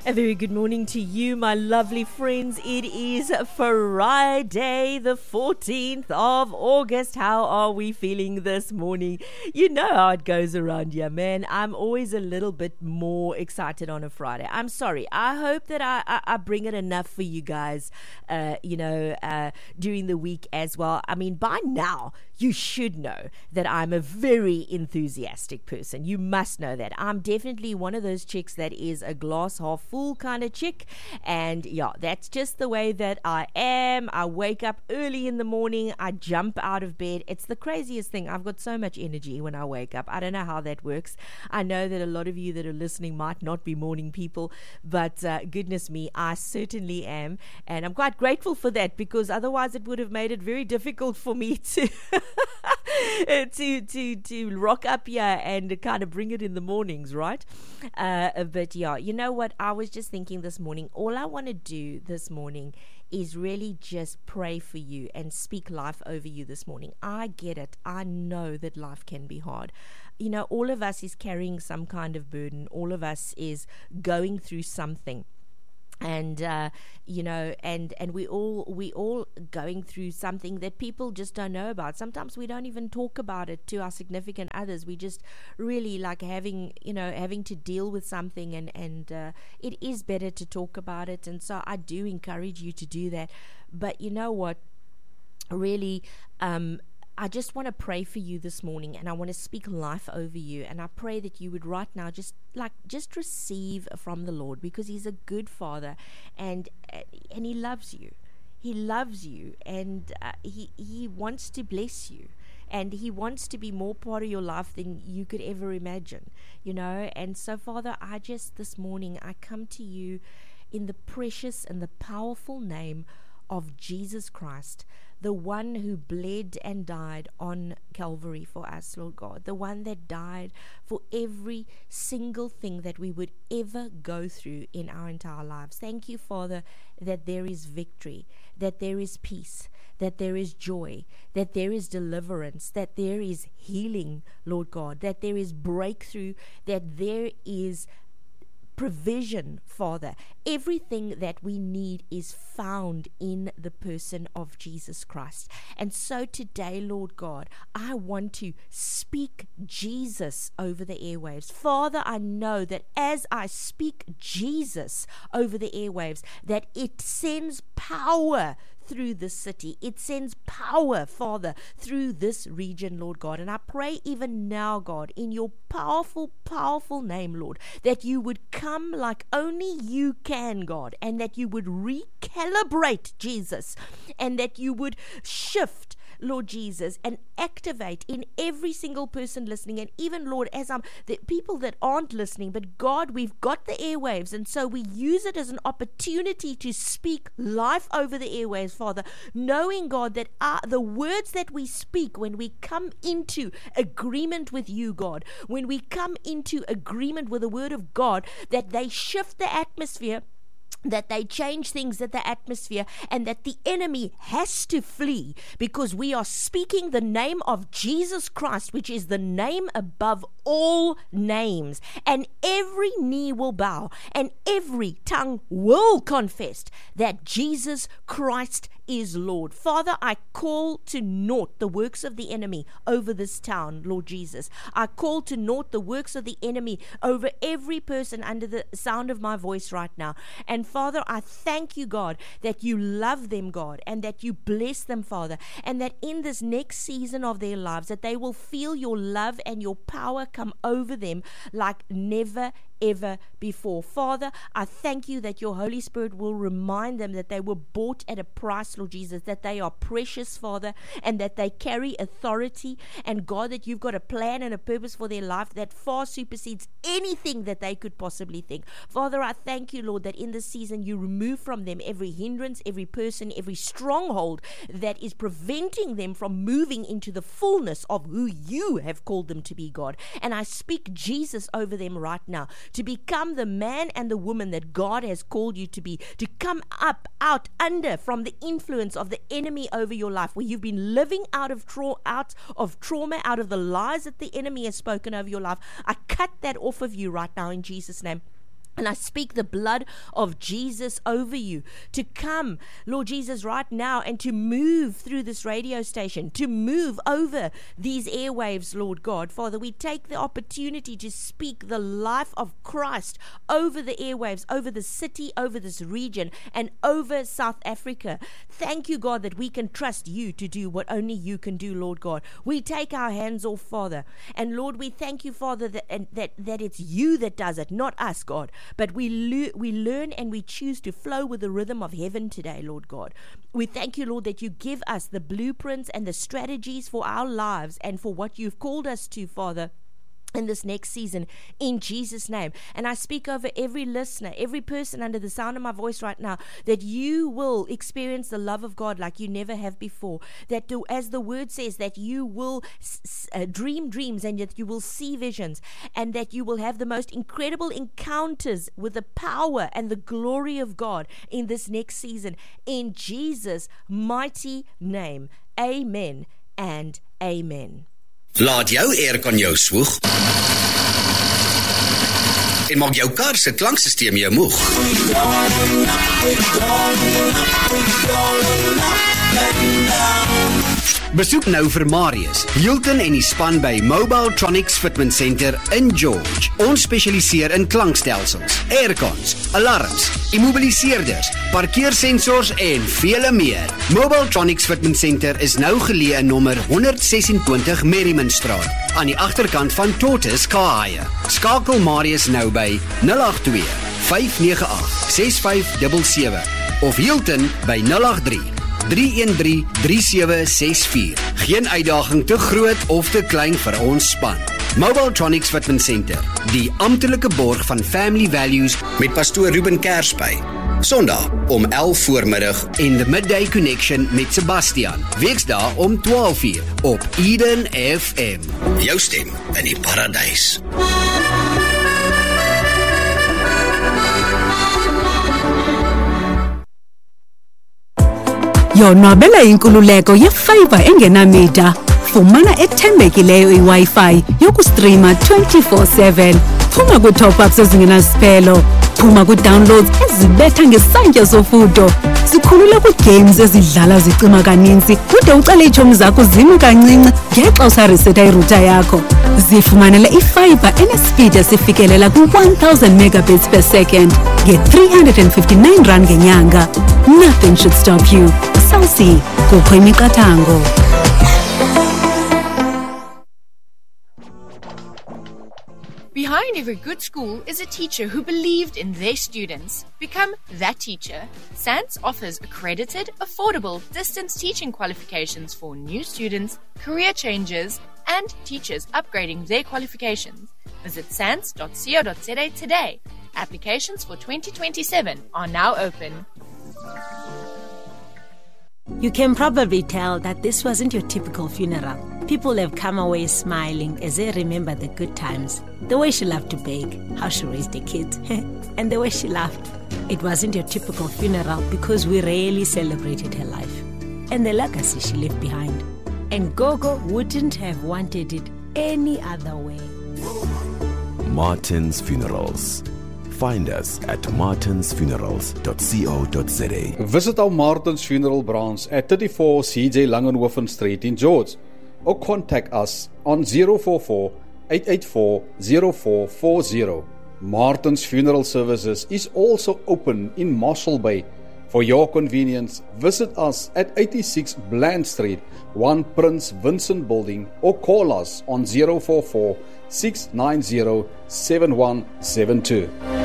A very good morning to you, my lovely friends. It is Friday, the 14th of August. How are we feeling this morning? You know how it goes around here, man. I'm always a little bit more excited on a Friday. I'm sorry. I hope that I bring it enough for you guys, during the week as well. I mean, by now, you should know that I'm a very enthusiastic person. You must know that. I'm definitely one of those chicks that is a glass half full kind of chick, and yeah, that's just the way that I am. I wake up early in the morning, I jump out of bed. It's the craziest thing. I've got so much energy when I wake up. I don't know how that works. I know that a lot of you that are listening might not be morning people, but goodness me, I certainly am, and I'm quite grateful for that, because otherwise it would have made it very difficult for me to to rock up here and kind of bring it in the mornings, right? But yeah, you know what? I was just thinking this morning, all I want to do this morning is really just pray for you and speak life over you this morning. I get it. I know that life can be hard. You know, all of us is carrying some kind of burden. All of us is going through something. And and we all going through something that people just don't know about. Sometimes we don't even talk about it to our significant others. We just really like having to deal with something, and it is better to talk about it. And so I do encourage you to do that. But you know what, really, I just want to pray for you this morning, and I want to speak life over you. And I pray that you would right now just receive from the Lord, because He's a good Father, and He loves you. He loves you, and He wants to bless you, and He wants to be more part of your life than you could ever imagine. And so, Father, this morning I come to you in the precious and the powerful name of Jesus Christ, the one who bled and died on Calvary for us, Lord God, the one that died for every single thing that we would ever go through in our entire lives. Thank you, Father, that there is victory, that there is peace, that there is joy, that there is deliverance, that there is healing, Lord God, that there is breakthrough, that there is provision, Father. Everything that we need is found in the person of Jesus Christ. And so today, Lord God, I want to speak Jesus over the airwaves. Father, I know that as I speak Jesus over the airwaves, that it sends power through this city. It sends power, Father, through this region, Lord God. And I pray even now, God, in your powerful, powerful name, Lord, that you would come like only you can, God, and that you would recalibrate, Jesus, and that you would shift, Lord Jesus, and activate in every single person listening, and even, Lord, as the people that aren't listening, but God, we've got the airwaves, and so we use it as an opportunity to speak life over the airwaves, Father, knowing, God, that the words that we speak, when we come into agreement with you, God, when we come into agreement with the word of God, that they shift the atmosphere, that they change things at the atmosphere, and that the enemy has to flee, because we are speaking the name of Jesus Christ, which is the name above all names, and every knee will bow and every tongue will confess that Jesus Christ is Lord. Father, I call to naught the works of the enemy over this town, Lord Jesus. I call to naught the works of the enemy over every person under the sound of my voice right now. And Father, I thank you, God, that you love them, God, and that you bless them, Father, and that in this next season of their lives, that they will feel your love and your power come over them like never ever before. Father, I thank you that your Holy Spirit will remind them that they were bought at a price, Lord Jesus, that they are precious, Father, and that they carry authority, and God, that you've got a plan and a purpose for their life that far supersedes anything that they could possibly think. Father, I thank you, Lord, that in this season you remove from them every hindrance, every person, every stronghold that is preventing them from moving into the fullness of who you have called them to be, God. And I speak Jesus over them right now, to become the man and the woman that God has called you to be, to come up, out, under from the influence of the enemy over your life, where you've been living out of trauma, out of the lies that the enemy has spoken over your life. I cut that off of you right now in Jesus' name. And I speak the blood of Jesus over you to come, Lord Jesus, right now and to move through this radio station, to move over these airwaves, Lord God. Father, we take the opportunity to speak the life of Christ over the airwaves, over the city, over this region, and over South Africa. Thank you, God, that we can trust you to do what only you can do, Lord God. We take our hands off, Father. And Lord, we thank you, Father, that it's you that does it, not us, God. But we learn and we choose to flow with the rhythm of heaven today, Lord God. We thank you, Lord, that you give us the blueprints and the strategies for our lives and for what you've called us to, Father, in this next season, in Jesus' name. And I speak over every listener, every person under the sound of my voice right now, that you will experience the love of God like you never have before. That as the word says, that you will dream dreams and that you will see visions, and that you will have the most incredible encounters with the power and the glory of God in this next season. In Jesus' mighty name, amen and amen. Laat jou aircon jou swoeg en maak jou kar se klanksysteem jou moeg. Besoek nou vir Marius, Hilton en die span by Mobile Tronics Fitment Center in George. Ons spesialiseer in klankstelsels, aircons, alarms, immobiliseerders, parkeersensors en vele meer. Mobile Tronics Fitment Center is nou geleë in nommer 126 Merrimanstraat, aan die agterkant van Tortoise Car. Skakel Marius nou by 082 598 6577 of Hilton by 083 313-3764. Geen uitdaging te groot of te klein vir ons span. Mobile Tronics Fitment Center, die amptelike borg van Family Values met pastoor Ruben Kersby. Sondag om 11 voormiddag en The Midday Connection met Sebastian. Weksdae om 12 uur op Eden FM. Jou stem in die paradys. Yonwabela inkululeko ye-fiber engenamida. Fumana ethembekileyo i-Wi-Fi yokustrima 24/7. Phuma ku-top-ups ezingenasiphelo. Phuma ku-downloads ezibetha ngesantya sofudo. Sikhulule ku-games ezidlala zicima kaninzi kude ucale iitshomi zakho zime kancinci ngexa usariseta irouter yakho. Zifumanele i-fiber enespeed esifikelela ku-1000 megabits per second nge-R359 ngenyanga. Nothing should stop you. Sausi, kukho imiqathango. Behind every good school is a teacher who believed in their students. Become that teacher. SANS offers accredited, affordable distance teaching qualifications for new students, career changers, and teachers upgrading their qualifications. Visit sans.co.za today. Applications for 2027 are now open. You can probably tell that this wasn't your typical funeral. People have come away smiling as they remember the good times. The way she loved to bake, how she raised the kids, and the way she laughed. It wasn't your typical funeral because we rarely celebrated her life and the legacy she left behind. And Gogo wouldn't have wanted it any other way. Martin's Funerals. Find us at martinsfunerals.co.za. Visit our Martin's Funeral branch at 34 CJ Langenhoven Street in George, or contact us on 044-884-0440. Martin's Funeral Services is also open in Marshall Bay. For your convenience, visit us at 86 Bland Street, 1 Prince Vincent Building, or call us on 044-690-7172.